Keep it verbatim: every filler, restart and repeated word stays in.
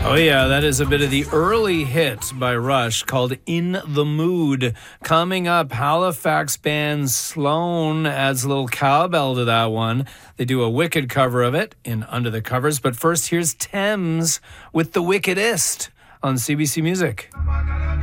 Oh, yeah, that is a bit of the early hit by Rush called In the Mood. Coming up, Halifax band Sloan adds a little cowbell to that one. They do a wicked cover of it in Under the Covers. But first, here's Thames with The Wickedest on C B C Music.